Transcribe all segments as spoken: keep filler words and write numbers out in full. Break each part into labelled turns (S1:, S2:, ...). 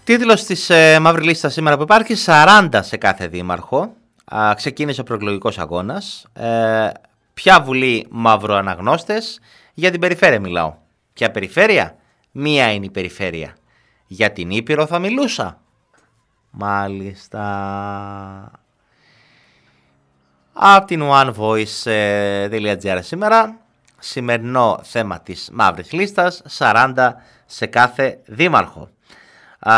S1: Τίτλος της ε, μαύρη λίστα σήμερα που υπάρχει, σαράντα σε κάθε δήμαρχο. Α, ξεκίνησε ο προεκλογικός αγώνας. Ε, ποια βουλή μαυροαναγνώστες? Για την περιφέρεια μιλάω. Ποια περιφέρεια? Μία είναι η περιφέρεια. Για την Ήπειρο θα μιλούσα. Μάλιστα. Από την onevoice.gr σήμερα. Σημερινό θέμα της μαύρης λίστας, σαράντα σε κάθε δήμαρχο. Α,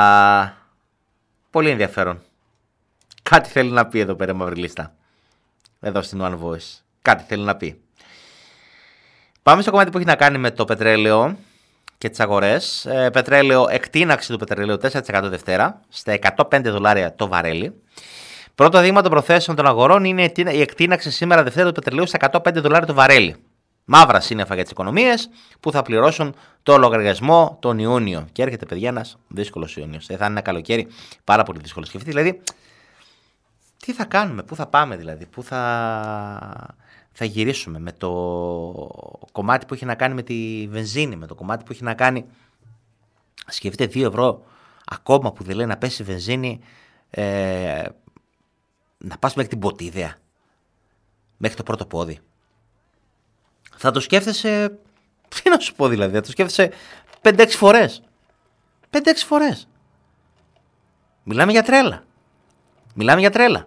S1: πολύ ενδιαφέρον. Κάτι θέλει να πει εδώ πέρα η μαύρη λίστα. Εδώ στην One Voice. Κάτι θέλει να πει. Πάμε στο κομμάτι που έχει να κάνει με το πετρέλαιο και τις αγορές. Ε, πετρέλαιο, εκτείναξη του πετρελαίου τέσσερα τοις εκατό Δευτέρα στα εκατόν πέντε δολάρια το βαρέλι. Πρώτο δείγμα των προθέσεων των αγορών είναι η εκτείναξη σήμερα Δευτέρα του πετρελαίου στα εκατόν πέντε δολάρια το βαρέλι. Μαύρα σύννεφα για τις οικονομίες που θα πληρώσουν το λογαριασμό τον Ιούνιο. Και έρχεται, παιδιά, ένας δύσκολος Ιούνιος. Θα είναι ένα καλοκαίρι πάρα πολύ δύσκολο. Σκεφτείτε, δηλαδή, τι θα κάνουμε, πού θα πάμε, δηλαδή, πού θα, θα γυρίσουμε με το κομμάτι που έχει να κάνει με τη βενζίνη, με το κομμάτι που έχει να κάνει. Σκεφτείτε, δύο ευρώ ακόμα που δεν λέει να πέσει η βενζίνη, ε, να πας μέχρι την ποτίδια, μέχρι το πρώτο πόδι. Θα το σκέφτεσαι, τι να σου πω δηλαδή, θα το σκέφτεσαι πέντε έξι φορές. πέντε έξι φορές. Μιλάμε για τρέλα. Μιλάμε για τρέλα.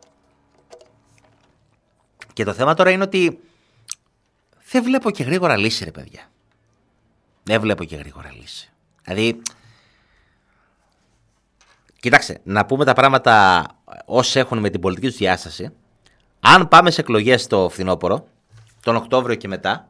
S1: Και το θέμα τώρα είναι ότι δεν βλέπω και γρήγορα λύση, ρε παιδιά. Δεν βλέπω και γρήγορα λύση. Δηλαδή, κοιτάξτε, να πούμε τα πράγματα όσοι έχουν με την πολιτική του διάσταση. Αν πάμε σε εκλογές το φθινόπωρο, τον Οκτώβριο και μετά,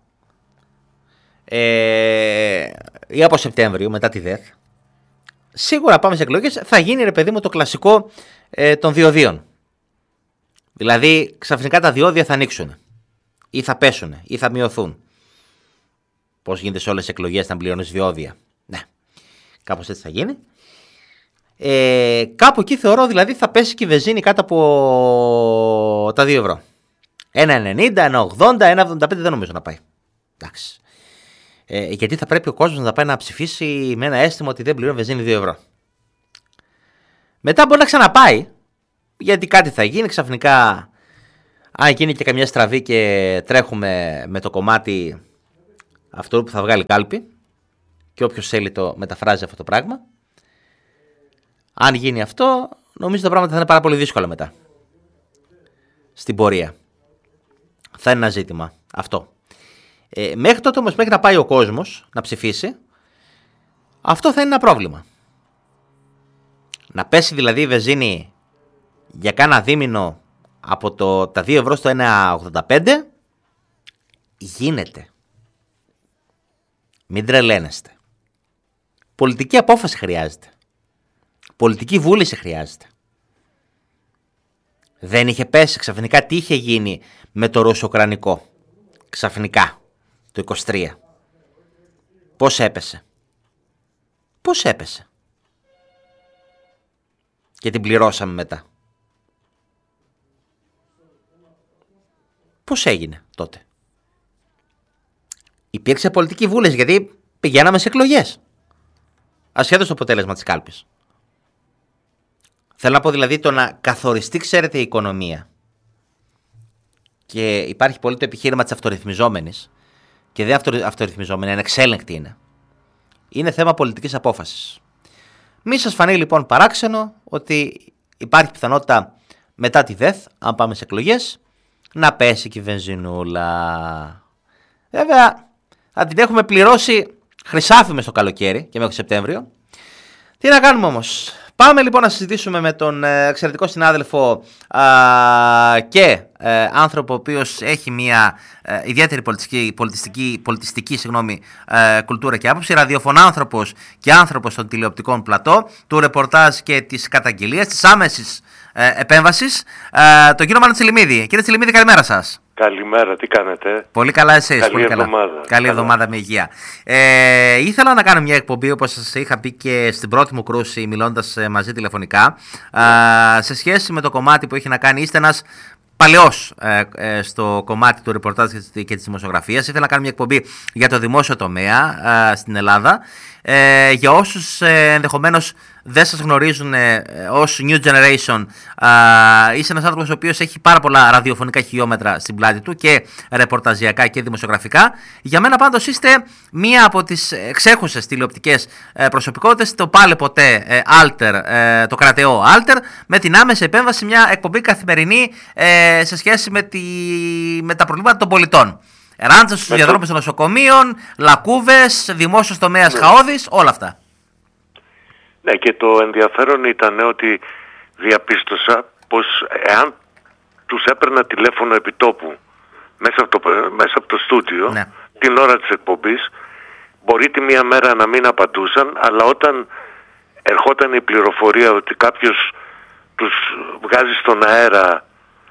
S1: ε, ή από Σεπτέμβριο, μετά τη ΔΕΘ, σίγουρα πάμε σε εκλογές, θα γίνει, ρε παιδί μου, το κλασικό ε, των διοδίων. Δηλαδή, ξαφνικά τα διόδια θα ανοίξουν, ή θα πέσουν, ή θα μειωθούν. Πώς γίνεται σε όλες τις εκλογές να πληρώνεις διόδια? Ναι, κάπως έτσι θα γίνει. Ε, κάπου εκεί θεωρώ, δηλαδή, θα πέσει και η βενζίνη κάτω από τα δύο ευρώ. ένα ενενήντα, ένα ογδόντα, ένα εβδομήντα πέντε δεν νομίζω να πάει. Εντάξει. Ε, γιατί θα πρέπει ο κόσμος να πάει να ψηφίσει με ένα αίσθημα ότι δεν πληρώνει βενζίνη δύο ευρώ. Μετά μπορεί να ξαναπάει, γιατί κάτι θα γίνει ξαφνικά. Αν γίνει και καμιά στραβή και τρέχουμε με το κομμάτι αυτό που θα βγάλει κάλπη, και όποιος θέλει το μεταφράζει αυτό το πράγμα. Αν γίνει αυτό, νομίζω τα πράγματα θα είναι πάρα πολύ δύσκολα μετά. Στην πορεία. Θα είναι ένα ζήτημα αυτό. Ε, μέχρι τότε όμως, μέχρι να πάει ο κόσμος να ψηφίσει, αυτό θα είναι ένα πρόβλημα. Να πέσει δηλαδή η βενζίνη για κάνα δίμηνο από το, τα δύο ευρώ στο ένα ογδόντα πέντε, γίνεται. Μην τρελαίνεστε. Πολιτική απόφαση χρειάζεται. Πολιτική βούληση χρειάζεται. Δεν είχε πέσει ξαφνικά, τι είχε γίνει με το ρωσο-ουκρανικό ξαφνικά το είκοσι τρία? Πώς έπεσε? Πώς έπεσε? Και την πληρώσαμε μετά. Πώς έγινε τότε? Υπήρξε πολιτική βούληση, γιατί πηγαίναμε σε εκλογές, ασχέτως το αποτέλεσμα της κάλπης. Θέλω να πω δηλαδή το να καθοριστεί, ξέρετε, η οικονομία, και υπάρχει πολύ το επιχείρημα της αυτορυθμιζόμενης, και δεν αυτορυ... αυτορυθμιζόμενη, ανεξέλεγκτη είναι. Είναι θέμα πολιτικής απόφασης. Μη σας φανεί λοιπόν παράξενο ότι υπάρχει πιθανότητα μετά τη ΔΕΘ, αν πάμε σε εκλογές, να πέσει και η βενζινούλα. Βέβαια, θα την έχουμε πληρώσει χρυσάφι μες στο καλοκαίρι και μέχρι Σεπτέμβριο. Τι να κάνουμε όμως? Πάμε λοιπόν να συζητήσουμε με τον ε, εξαιρετικό συνάδελφο α, και ε, άνθρωπο ο οποίος έχει μια ε, ιδιαίτερη πολιτιστική, πολιτιστική, πολιτιστική συγγνώμη, ε, κουλτούρα και άποψη, ραδιοφωνάνθρωπος και άνθρωπος των τηλεοπτικών πλατό, του ρεπορτάζ και της καταγγελίας, της άμεσης ε, επέμβασης, ε, τον κύριο Μάνο Τσιλιμίδη. Κύριε Τσιλιμίδη, καλημέρα σας.
S2: Καλημέρα, τι κάνετε?
S1: Πολύ καλά εσείς.
S2: Καλή
S1: πολύ καλά.
S2: εβδομάδα.
S1: Καλή
S2: Καλά.
S1: εβδομάδα με υγεία. Ε, ήθελα να κάνω μια εκπομπή, όπως σας είχα πει και στην πρώτη μου κρούση, μιλώντας μαζί τηλεφωνικά, ε, σε σχέση με το κομμάτι που έχει να κάνει. Είστε ένας παλαιός ε, ε, στο κομμάτι του ρεπορτάζ και της δημοσιογραφίας. Ήθελα να κάνω μια εκπομπή για το δημόσιο τομέα ε, στην Ελλάδα. Ε, για όσους ε, ενδεχομένως δεν σας γνωρίζουν ε, ως New Generation, ε, είσαι ένας άνθρωπος ο οποίος έχει πάρα πολλά ραδιοφωνικά χιλιόμετρα στην πλάτη του και ρεπορταζιακά και δημοσιογραφικά. Για μένα πάντως είστε μία από τις εξέχουσες τηλεοπτικές ε, προσωπικότητες, το πάλι ποτέ ε, Alter, ε, το κρατεό Alter, με την άμεση επέμβαση μια εκπομπή καθημερινή ε, σε σχέση με, τη, με τα προβλήματα των πολιτών. Ράντσα στους διαδρόμους των νοσοκομείων, λακκούβες, δημόσιος τομέας, ναι, χαόδης, όλα αυτά.
S2: Ναι, και το ενδιαφέρον ήταν ότι διαπίστωσα πως εάν τους έπαιρνα τηλέφωνο επιτόπου μέσα από το, μέσα από το στούντιο, ναι, την ώρα της εκπομπής, μπορεί τη μία μέρα να μην απαντούσαν, αλλά όταν ερχόταν η πληροφορία ότι κάποιος τους βγάζει στον αέρα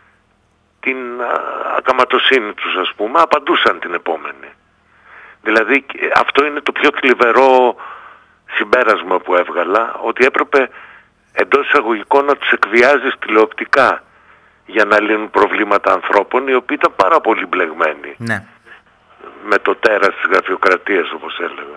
S2: την ακαματοσύνη τους, ας πούμε, απαντούσαν την επόμενη. Δηλαδή αυτό είναι το πιο θλιβερό συμπέρασμα που έβγαλα, ότι έπρεπε εντός εισαγωγικών να τους εκβιάζεις τηλεοπτικά για να λύνουν προβλήματα ανθρώπων οι οποίοι ήταν πάρα πολύ μπλεγμένοι, ναι, με το τέρας της γραφειοκρατίας, όπως έλεγα.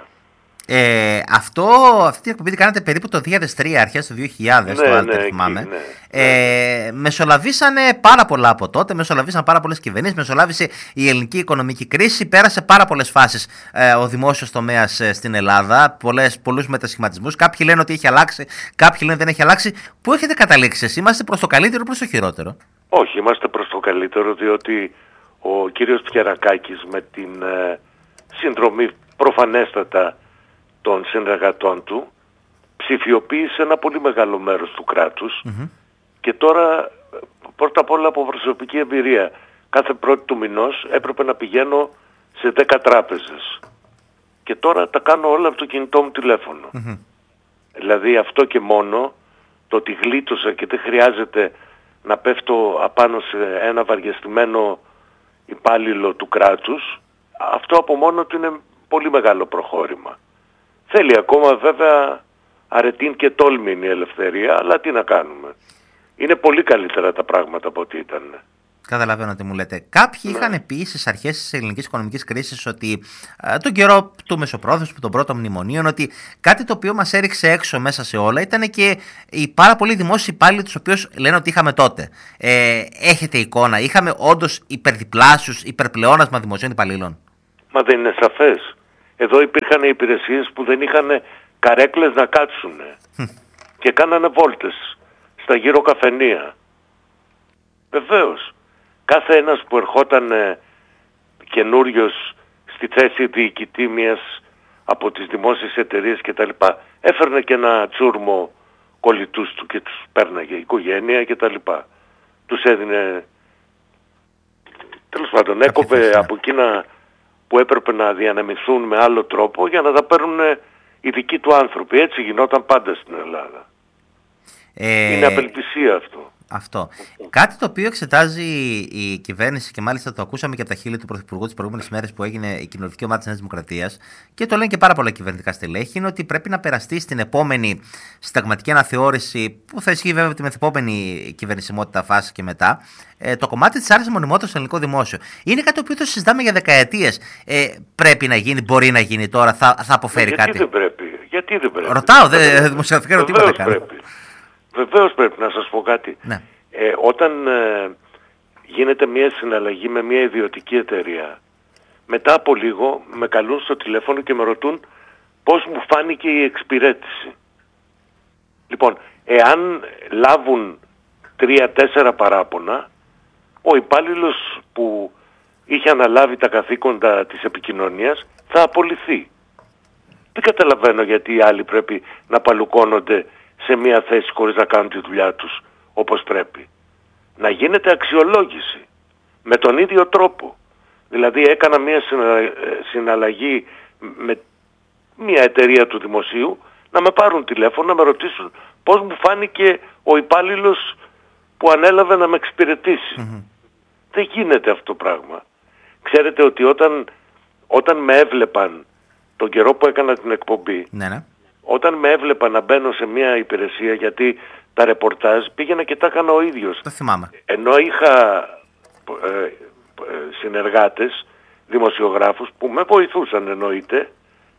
S1: Ε, αυτό, αυτή την εκπομπή την κάνατε περίπου το δύο χιλιάδες τρία, αρχές του δύο χιλιάδες, ναι, το Alter, ναι, θυμάμαι. Εκεί, ναι, ε, ναι. Μεσολαβήσανε πάρα πολλά από τότε, μεσολαβήσαν πάρα πολλές κυβερνήσεις, μεσολάβησε η ελληνική οικονομική κρίση, πέρασε πάρα πολλές φάσεις ε, ο δημόσιος τομέας ε, στην Ελλάδα, πολλές, πολλούς μετασχηματισμούς. Κάποιοι λένε ότι έχει αλλάξει, κάποιοι λένε ότι δεν έχει αλλάξει. Πού έχετε καταλήξει εσείς, είμαστε προς το καλύτερο ή προς το χειρότερο?
S2: Όχι, είμαστε προς το καλύτερο, διότι ο κύριος Πιερακάκης με την ε, συνδρομή προφανέστατα των συνεργατών του ψηφιοποίησε ένα πολύ μεγάλο μέρος του κράτους, mm-hmm, και τώρα πρώτα απ' όλα από προσωπική εμπειρία κάθε πρώτη του μηνός έπρεπε να πηγαίνω σε δέκα τράπεζες και τώρα τα κάνω όλα από το κινητό μου τηλέφωνο. Mm-hmm. Δηλαδή αυτό και μόνο, το ότι γλίτωσα και δεν χρειάζεται να πέφτω απάνω σε ένα βαριεστημένο υπάλληλο του κράτους, αυτό από μόνο του είναι πολύ μεγάλο προχώρημα. Θέλει ακόμα βέβαια αρετήν και τόλμην η ελευθερία, αλλά τι να κάνουμε. Είναι πολύ καλύτερα τα πράγματα από ό,τι ήταν.
S1: Καταλαβαίνω τι μου λέτε. Κάποιοι, ναι, είχαν πει στις αρχές της ελληνικής οικονομικής κρίσης ότι α, τον καιρό του μεσοπρόθεσμου, των πρώτων μνημονίων, ότι κάτι το οποίο μας έριξε έξω μέσα σε όλα ήταν και οι πάρα πολλοί δημόσιοι υπάλληλοι, τους οποίους λένε ότι είχαμε τότε. Ε, έχετε εικόνα, είχαμε όντως υπερδιπλάσιους, υπερπλεόνασμα δημοσίων υπαλλήλων?
S2: Μα δεν είναι σαφές? Εδώ υπήρχαν υπηρεσίες που δεν είχαν καρέκλες να κάτσουν και κάνανε βόλτες στα γύρω καφενεία. Βεβαίως, κάθε ένας που ερχόταν καινούριος στη θέση διοικητή μιας από τις δημόσιες εταιρείες κτλ. Έφερνε και ένα τσούρμο κολλητούς του και τους πέρναγε οικογένεια κτλ. Τους έδινε, τέλος πάντων, έκοβε από εκείνα που έπρεπε να διανεμηθούν με άλλο τρόπο για να τα παίρνουν οι δικοί του άνθρωποι. Έτσι γινόταν πάντα στην Ελλάδα. Ε... Είναι απελπισία αυτό.
S1: Αυτό. Κάτι το οποίο εξετάζει η κυβέρνηση και μάλιστα το ακούσαμε και από τα χείλη του Πρωθυπουργού τις προηγούμενες μέρες που έγινε η κοινοβουλευτική ομάδα της Νέας Δημοκρατίας και το λένε και πάρα πολλά κυβερνητικά στελέχη, είναι ότι πρέπει να περαστεί στην επόμενη συνταγματική αναθεώρηση που θα ισχύει βέβαια τη μεθεπόμενη κυβερνησιμότητα φάση και μετά, ε, το κομμάτι της άρσης μονιμότητας στο ελληνικό δημόσιο. Είναι κάτι το οποίο το συζητάμε για δεκαετίες. Ε, πρέπει να γίνει, μπορεί να γίνει τώρα, θα, θα αποφέρει
S2: γιατί
S1: κάτι?
S2: Δεν πρέπει. Γιατί δεν πρέπει?
S1: Ρωτάω, δεν δημοσιογραφικά ερωτήματα κάνω.
S2: Βεβαίως πρέπει να σας πω κάτι.
S1: Ναι.
S2: Ε, όταν ε, γίνεται μια συναλλαγή με μια ιδιωτική εταιρεία, μετά από λίγο με καλούν στο τηλέφωνο και με ρωτούν πώς μου φάνηκε η εξυπηρέτηση. Λοιπόν, εάν λάβουν τρία-τέσσερα παράπονα, ο υπάλληλος που είχε αναλάβει τα καθήκοντα της επικοινωνίας θα απολυθεί. Δεν καταλαβαίνω γιατί οι άλλοι πρέπει να παλουκώνονται σε μια θέση χωρίς να κάνουν τη δουλειά τους όπως πρέπει. Να γίνεται αξιολόγηση με τον ίδιο τρόπο. Δηλαδή έκανα μια συναλλαγή με μια εταιρεία του δημοσίου, να με πάρουν τηλέφωνο, να με ρωτήσουν πώς μου φάνηκε ο υπάλληλος που ανέλαβε να με εξυπηρετήσει. Mm-hmm. Δεν γίνεται αυτό το πράγμα. Ξέρετε ότι όταν, όταν με έβλεπαν τον καιρό που έκανα την εκπομπή, ναι, ναι. Όταν με έβλεπα να μπαίνω σε μια υπηρεσία, γιατί τα ρεπορτάζ πήγαινα και τα έκανα ο ίδιος.
S1: Το θυμάμαι.
S2: Ενώ είχα ε, ε, συνεργάτες, δημοσιογράφους που με βοηθούσαν εννοείται,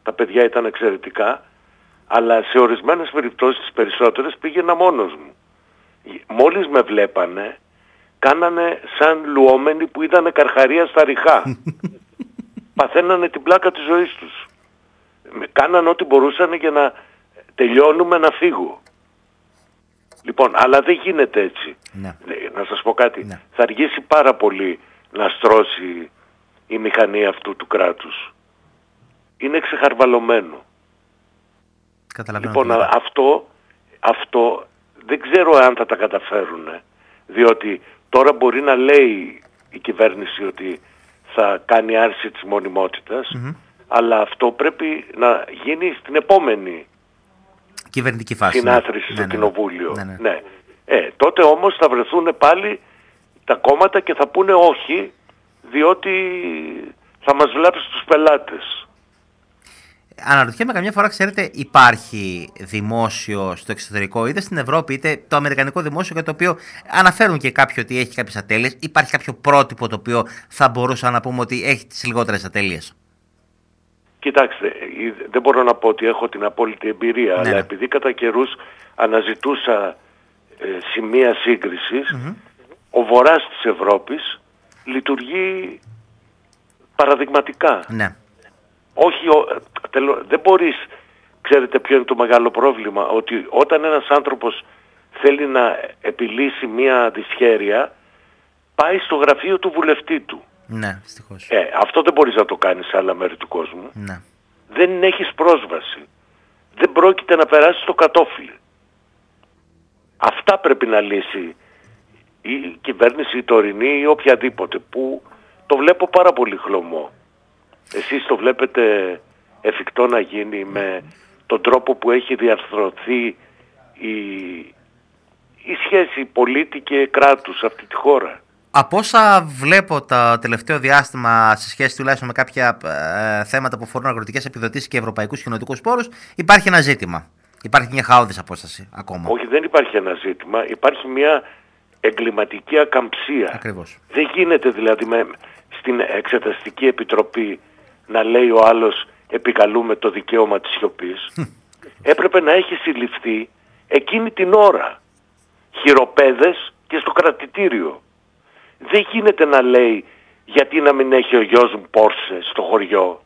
S2: τα παιδιά ήταν εξαιρετικά, αλλά σε ορισμένες περιπτώσεις, τις περισσότερες, πήγαινα μόνος μου. Μόλις με βλέπανε, κάνανε σαν λουόμενοι που είδανε καρχαρία στα ριχά. Παθαίνανε την πλάκα της ζωής τους. Κάνανε ό,τι μπορούσαν για να τελειώνουμε να φύγω. Λοιπόν, αλλά δεν γίνεται έτσι.
S1: Ναι.
S2: Να σας πω κάτι.
S1: Ναι.
S2: Θα αργήσει πάρα πολύ να στρώσει η μηχανή αυτού του κράτους. Είναι ξεχαρβαλωμένο. Λοιπόν, αυτό, αυτό δεν ξέρω αν θα τα καταφέρουν. Διότι τώρα μπορεί να λέει η κυβέρνηση ότι θα κάνει άρση της μονιμότητας, mm-hmm. αλλά αυτό πρέπει να γίνει στην επόμενη
S1: κυβερνητική φάση,
S2: συνάθρηση
S1: ναι.
S2: στο
S1: ναι,
S2: κοινοβούλιο.
S1: Ναι, ναι.
S2: Ναι. Ε, τότε όμως θα βρεθούν πάλι τα κόμματα και θα πούνε όχι, διότι θα μας βλάψει τους πελάτες.
S1: Αναρωτιέμαι καμιά φορά, ξέρετε, υπάρχει δημόσιο στο εξωτερικό, είτε στην Ευρώπη είτε το αμερικανικό δημόσιο, για το οποίο αναφέρουν και κάποιοι ότι έχει κάποιες ατέλειες. Υπάρχει κάποιο πρότυπο το οποίο θα μπορούσα να πούμε ότι έχει τις λιγότερες ατέλειες?
S2: Κοιτάξτε, δεν μπορώ να πω ότι έχω την απόλυτη εμπειρία, ναι, αλλά ναι. επειδή κατά καιρούς αναζητούσα ε, σημεία σύγκρισης, mm-hmm. ο βορράς της Ευρώπης λειτουργεί παραδειγματικά.
S1: Ναι.
S2: Όχι, τελο, δεν μπορείς, ξέρετε ποιο είναι το μεγάλο πρόβλημα, ότι όταν ένας άνθρωπος θέλει να επιλύσει μια δυσχέρεια, πάει στο γραφείο του βουλευτή του.
S1: Ναι, δυστυχώς.
S2: Ε, αυτό δεν μπορείς να το κάνεις σε άλλα μέρη του κόσμου.
S1: Ναι.
S2: Δεν έχεις πρόσβαση. Δεν πρόκειται να περάσεις το κατόφλι. Αυτά πρέπει να λύσει η κυβέρνηση, η τωρινή ή οποιαδήποτε, που το βλέπω πάρα πολύ χλωμό. Εσείς το βλέπετε εφικτό να γίνει με τον τρόπο που έχει διαρθρωθεί η, η σχέση πολίτη και κράτους σε αυτή τη χώρα?
S1: Από όσα βλέπω το τελευταίο διάστημα σε σχέση τουλάχιστον με κάποια ε, θέματα που αφορούν αγροτικές επιδοτήσεις και ευρωπαϊκούς κοινοτικούς πόρους, υπάρχει ένα ζήτημα. Υπάρχει μια χαόδης απόσταση ακόμα.
S2: Όχι, δεν υπάρχει ένα ζήτημα. Υπάρχει μια εγκληματική ακαμψία.
S1: Ακριβώς.
S2: Δεν γίνεται δηλαδή με, στην Εξεταστική Επιτροπή να λέει ο άλλος επικαλούμε το δικαίωμα της σιωπής. Έπρεπε να έχει συλληφθεί εκείνη την ώρα χειροπέδες και στο κρατητήριο. Δεν γίνεται να λέει γιατί να μην έχει ο γιος μου Πόρσε στο χωριό.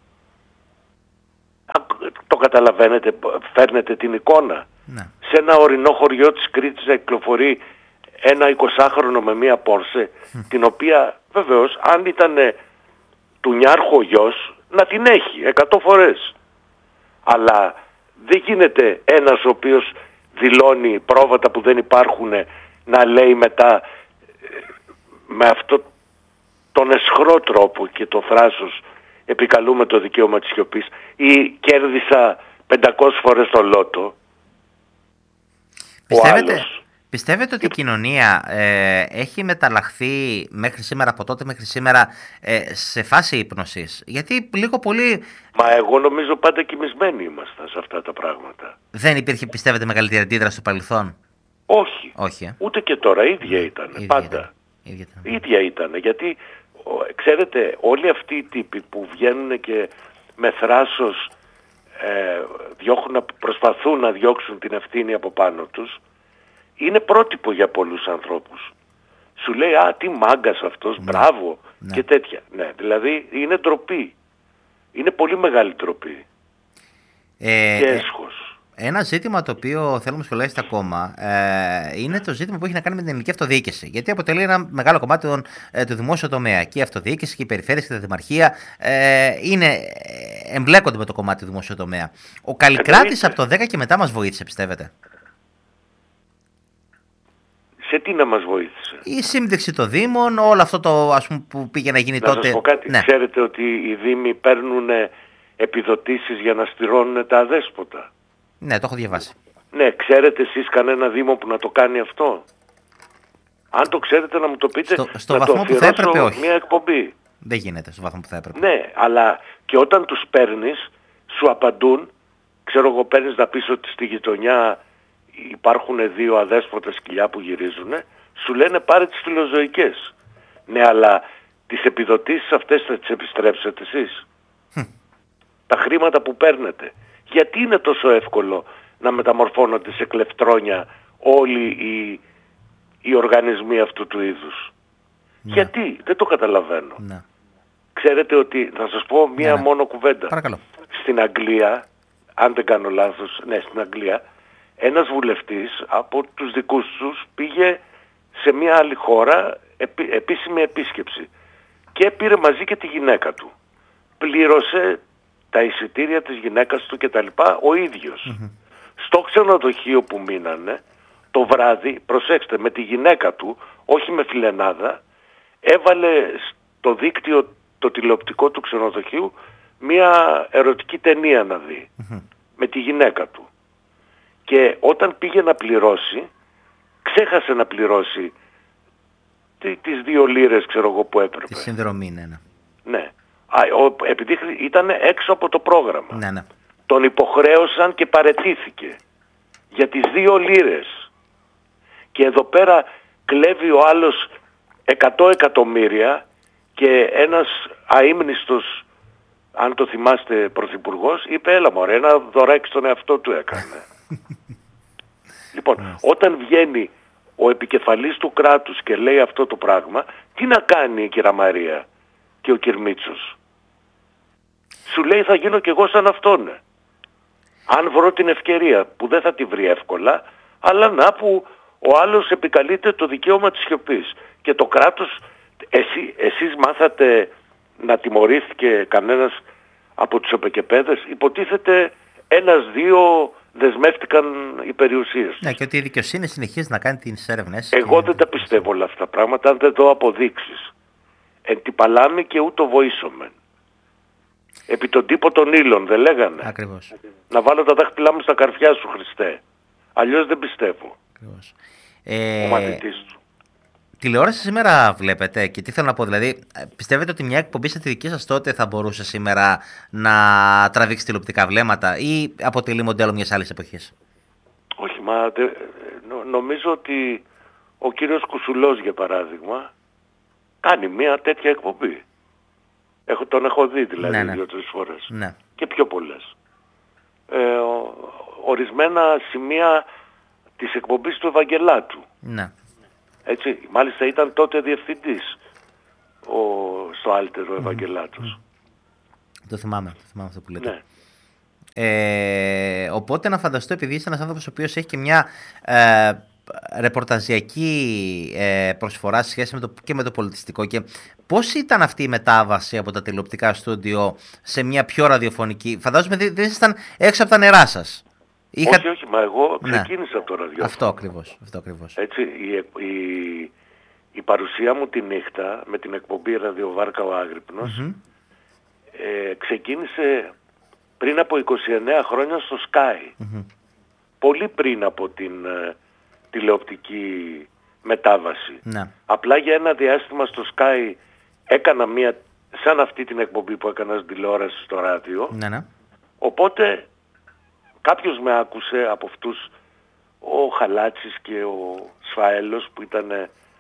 S2: Το καταλαβαίνετε, φέρνετε την εικόνα.
S1: Ναι.
S2: Σε ένα ορεινό χωριό της Κρήτης να κυκλοφορεί ένα εικοσάχρονο με μία Πόρσε, την οποία βεβαίως αν ήταν του Νιάρχου ο γιος, να την έχει εκατό φορές. Αλλά δεν γίνεται ένας ο οποίος δηλώνει πρόβατα που δεν υπάρχουν να λέει μετά με αυτό τον εσχρό τρόπο και το θράσος επικαλούμε το δικαίωμα της σιωπής ή κέρδισα πεντακόσιες φορές το λότο.
S1: Πιστεύετε, πιστεύετε ότι η κοινωνία ε, έχει μεταλλαχθεί μέχρι σήμερα, από τότε μέχρι σήμερα, ε, σε φάση ύπνωσης? Γιατί λίγο πολύ...
S2: Μα εγώ νομίζω πάντα κοιμισμένοι ήμασταν σε αυτά τα πράγματα.
S1: Δεν υπήρχε, πιστεύετε, μεγαλύτερη αντίδραση στο παρελθόν?
S2: Όχι.
S1: Όχι ε.
S2: Ούτε και τώρα. Ίδια ήταν.
S1: Ίδια
S2: πάντα.
S1: Ήταν. Ίδια ήταν.
S2: Ίδια ήταν. Γιατί, ξέρετε, όλοι αυτοί οι τύποι που βγαίνουν και με θράσος ε, διώχνουν, προσπαθούν να διώξουν την ευθύνη από πάνω τους, είναι πρότυπο για πολλούς ανθρώπους. Σου λέει, α, τι μάγκας αυτός, ναι, μπράβο, ναι, και τέτοια. Ναι, δηλαδή είναι ντροπή. Είναι πολύ μεγάλη ντροπή.
S1: Ε,
S2: και έσχος.
S1: Ένα ζήτημα το οποίο θέλω να σχολιάσετε ακόμα ε, είναι το ζήτημα που έχει να κάνει με την ελληνική αυτοδιοίκηση. Γιατί αποτελεί ένα μεγάλο κομμάτι του, ε, του δημόσιου τομέα. Και η αυτοδιοίκηση και οι περιφέρειες και τα δημαρχία ε, είναι, εμπλέκονται με το κομμάτι του δημόσιου τομέα. Ο Καλλικράτης από το δέκα και μετά μας βοήθησε, πιστεύετε?
S2: Σε τι να μας βοήθησε?
S1: Η σύμπτυξη των Δήμων, όλο αυτό το, ας πούμε, που πήγε να γίνει
S2: να
S1: τότε.
S2: Να σας πω κάτι. Ναι. Ξέρετε ότι οι Δήμοι παίρνουν επιδοτήσεις για να στηρώνουν τα αδέσποτα?
S1: Ναι, το έχω διαβάσει.
S2: Ναι, ξέρετε εσείς κανένα Δήμο που να το κάνει αυτό? Αν το ξέρετε να μου το πείτε,
S1: στο, στο
S2: να
S1: βαθμό
S2: το
S1: που θα έπρεπε, όχι.
S2: Μια εκπομπή.
S1: Δεν γίνεται στο βαθμό που θα έπρεπε.
S2: Ναι, αλλά και όταν τους παίρνεις, σου απαντούν, ξέρω εγώ, παίρνεις να πεις ότι στη γειτονιά υπάρχουν δύο αδέσποτα σκυλιά που γυρίζουν, σου λένε πάρε τις φιλοζωικές. Ναι, αλλά τις επιδοτήσεις αυτές θα τις επιστρέψετε εσείς? τα χρήματα που παίρνετε. Γιατί είναι τόσο εύκολο να μεταμορφώνονται σε κλεφτρόνια όλοι οι, οι οργανισμοί αυτού του είδους? Ναι. Γιατί? Δεν το καταλαβαίνω. Ναι. Ξέρετε ότι, θα σας πω μία ναι, ναι. μόνο κουβέντα.
S1: Παρακαλώ.
S2: Στην Αγγλία, αν δεν κάνω λάθος, ναι, στην Αγγλία, ένας βουλευτής από τους δικούς τους πήγε σε μία άλλη χώρα, επί, επίσημη επίσκεψη, και πήρε μαζί και τη γυναίκα του. Πλήρωσε τα εισιτήρια της γυναίκας του κτλ. Ο ίδιος. Mm-hmm. Στο ξενοδοχείο που μείνανε, το βράδυ, προσέξτε, με τη γυναίκα του, όχι με φιλενάδα, έβαλε στο δίκτυο το τηλεοπτικό του ξενοδοχείου μία ερωτική ταινία να δει. Mm-hmm. Με τη γυναίκα του. Και όταν πήγε να πληρώσει, ξέχασε να πληρώσει τις δύο λίρες, ξέρω εγώ, που έπρεπε.
S1: Τη συνδρομή, ναι.
S2: Ναι. Α, ο, επειδή ήταν έξω από το πρόγραμμα.
S1: Ναι, ναι.
S2: Τον υποχρέωσαν και παραιτήθηκε για τις δύο λίρες. Και εδώ πέρα κλέβει ο άλλος εκατό εκατομμύρια και ένας αείμνηστος, αν το θυμάστε, πρωθυπουργός, είπε έλα μωρέ, ένα δωράκι στον εαυτό του έκανε. Λοιπόν, όταν βγαίνει ο επικεφαλής του κράτους και λέει αυτό το πράγμα, τι να κάνει η κυρία Μαρία και ο Κυρμίτσος? Σου λέει θα γίνω κι εγώ σαν αυτόν. Αν βρω την ευκαιρία, που δεν θα τη βρει εύκολα, αλλά να που ο άλλος επικαλείται το δικαίωμα της σιωπής. Και το κράτος, εσύ, εσείς μάθατε να τιμωρήθηκε κανένας από τους επεκεπέδες? Υποτίθεται ένας-δύο δεσμεύτηκαν οι περιουσίες.
S1: Ναι, και ότι η δικαιοσύνη συνεχίζει να κάνει τις έρευνες.
S2: Εγώ
S1: και...
S2: δεν τα πιστεύω όλα αυτά τα πράγματα, αν δεν δω αποδείξεις. Εν τη παλάμη και ούτω βοήσομεν. Επί τον τύπο των ύλων, δεν λέγανε?
S1: Ακριβώς.
S2: Να βάλω τα δάχτυλά μου στα καρφιά σου, Χριστέ. Αλλιώς δεν πιστεύω.
S1: Ακριβώς. Ε...
S2: Ο μαθητής του.
S1: Τηλεόραση σήμερα βλέπετε, και τι θέλω να πω, δηλαδή, πιστεύετε ότι μια εκπομπή σαν τη δική σας τότε θα μπορούσε σήμερα να τραβήξει τηλεοπτικά βλέμματα ή αποτελεί μοντέλο μιας άλλης εποχής?
S2: Όχι, μα δε, νο, νομίζω ότι ο κύριος Κουσουλός, για παράδειγμα, κάνει μια τέτοια εκπομπή. Έχω, τον έχω δει δηλαδή ναι, ναι. δύο-τρεις φορές.
S1: Ναι.
S2: Και πιο πολλές. Ε, ο, ορισμένα σημεία της εκπομπής του Ευαγγελάτου.
S1: Ναι.
S2: Έτσι, μάλιστα ήταν τότε διευθυντής ο, στο Άλτερ ο Ευαγγελάτος.
S1: Mm. Το θυμάμαι, το θυμάμαι αυτό που λέτε.
S2: Ναι.
S1: Ε, οπότε να φανταστώ, επειδή είσαι ένας άνθρωπος ο οποίος έχει και μια ε, ρεπορταζιακή ε, προσφορά σε σχέση με το, και με το πολιτιστικό, και πώς ήταν αυτή η μετάβαση από τα τηλεοπτικά στούντιο σε μια πιο ραδιοφωνική? Φαντάζομαι δεν δε ήσασταν έξω από τα νερά σας.
S2: Είχα... Όχι, όχι, μα εγώ ξεκίνησα ναι. από το ραδιόφωνο.
S1: Αυτό ακριβώς, αυτό ακριβώς.
S2: Έτσι, η, η, η παρουσία μου τη νύχτα με την εκπομπή Ραδιοβάρκα ο Άγρυπνος mm-hmm. ε, ξεκίνησε πριν από είκοσι εννέα χρόνια στο Sky. Mm-hmm. Πολύ πριν από την ε, τηλεοπτική μετάβαση. Ναι. Απλά για ένα διάστημα στο Sky έκανα μια, σαν αυτή την εκπομπή που έκανα στην τηλεόραση στο ράδιο.
S1: Ναι, ναι.
S2: Οπότε κάποιος με άκουσε από αυτούς, ο Χαλάτσης και ο Σφαέλος, που ήταν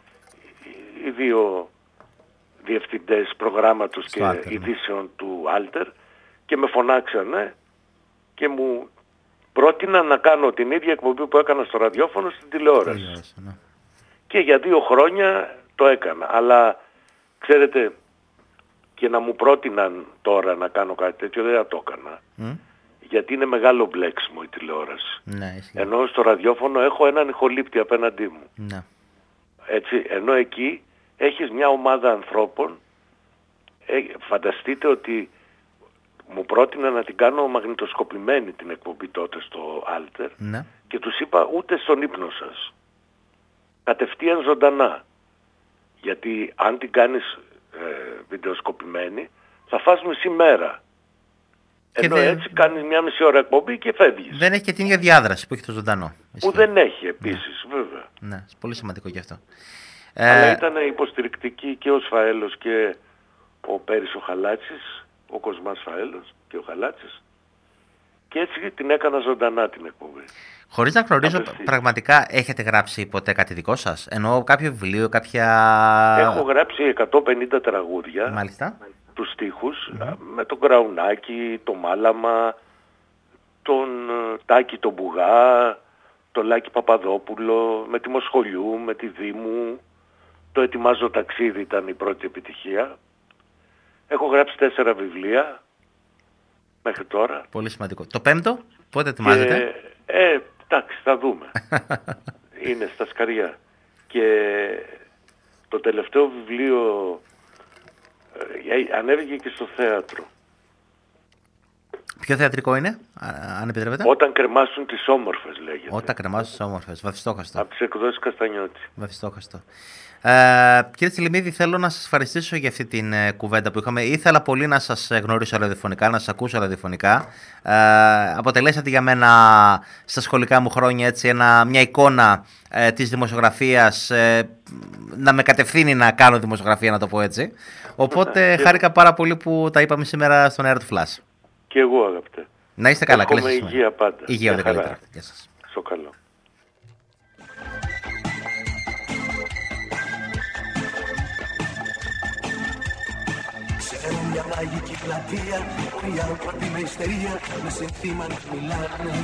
S2: οι δύο διευθυντές προγράμματος και Άλτερ, ειδήσεων ναι. του Άλτερ, και με φωνάξανε και μου πρότειναν να κάνω την ίδια εκπομπή που έκανα στο ραδιόφωνο στην τηλεόραση. Ναι. Και για δύο χρόνια το έκανα. Αλλά ξέρετε, και να μου πρότειναν τώρα να κάνω κάτι τέτοιο δεν θα το έκανα. Mm. Γιατί είναι μεγάλο μπλέξιμο η τηλεόραση. Ναι, ενώ στο ραδιόφωνο έχω έναν ηχολήπτη απέναντί μου. Ναι. Έτσι, ενώ εκεί έχεις μια ομάδα ανθρώπων. Ε, φανταστείτε ότι μου πρότεινα να την κάνω μαγνητοσκοπημένη την εκπομπή τότε στο Άλτερ. Ναι. Και τους είπα ούτε στον ύπνο σας. Κατευθείαν ζωντανά. Γιατί αν την κάνεις ε, βιντεοσκοπημένη θα φας μισή μέρα. Και ενώ δεν... έτσι κάνεις μια μισή ώρα εκπομπή και φεύγεις.
S1: Δεν έχει και την ίδια διάδραση που έχει το ζωντανό.
S2: Που δεν έχει επίσης, ναι. βέβαια.
S1: Ναι, πολύ σημαντικό και αυτό.
S2: Αλλά ε... ήταν υποστηρικτική και ο Σφαέλος και ο Πέρης ο Χαλάτσης, ο Κοσμάς Σφαέλος και ο Χαλάτσης. Και έτσι την έκανα ζωντανά την εκπομπή.
S1: Χωρίς να γνωρίζω, Απευθεία. πραγματικά έχετε γράψει ποτέ κάτι δικό σας? Εννοώ κάποιο βιβλίο, κάποια...
S2: Έχω γράψει εκατόν πενήντα τραγούδια.
S1: Μάλιστα.
S2: τους στίχους, mm-hmm. με τον Κραουνάκη, το Μάλαμα, τον Τάκη τον Μπουγά, τον Λάκη Παπαδόπουλο, με τη Μοσχολιού, με τη Δήμου. Το Ετοιμάζω ταξίδι ήταν η πρώτη επιτυχία. Έχω γράψει τέσσερα βιβλία μέχρι τώρα.
S1: Πολύ σημαντικό. Το πέμπτο, πότε ετοιμάζετε?
S2: Και, ε, εντάξει, θα δούμε. Είναι στα σκαριά. Και το τελευταίο βιβλίο ε, ανέβηκε και στο θέατρο.
S1: Ποιο θεατρικό είναι, αν επιτρέπετε?
S2: Όταν κρεμάσουν τις όμορφες, λέγεται.
S1: Όταν κρεμάσουν τις όμορφες. Βαθιστόχαστο.
S2: Από τις εκδόσεις Καστανιώτη.
S1: Βαθιστόχαστο. Ε, κύριε Τσιλιμίδη, θέλω να σας ευχαριστήσω για αυτή την ε, κουβέντα που είχαμε. Ήθελα πολύ να σας γνωρίσω ραδιοφωνικά, να σας ακούσω ραδιοφωνικά. Ε, αποτελέσατε για μένα στα σχολικά μου χρόνια έτσι, ένα, μια εικόνα ε, της δημοσιογραφίας, ε, να με κατευθύνει να κάνω δημοσιογραφία, να το πω έτσι. Οπότε χάρηκα πάρα πολύ που τα είπαμε σήμερα στον αέρα του Flash.
S2: Και εγώ, αγαπητέ.
S1: Να είστε καλά.
S2: Έχουμε υγεία πάντα.
S1: Υγεία ό,τι καλύτερα. Γεια σας.
S2: Στο καλό. Ξέρω μια μαγική πλατεία, όλοι άνθρωποι με ιστερία, με συνθήμα να μιλάνε.